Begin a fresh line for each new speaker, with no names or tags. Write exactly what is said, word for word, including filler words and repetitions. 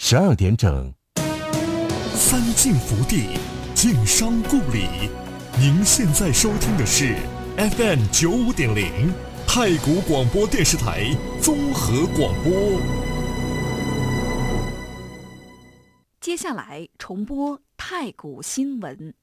十二点整。
三晋福地，晋商故里。您现在收听的是 F M 九五点零太谷广播电视台综合广播。
接下来重播太谷新闻。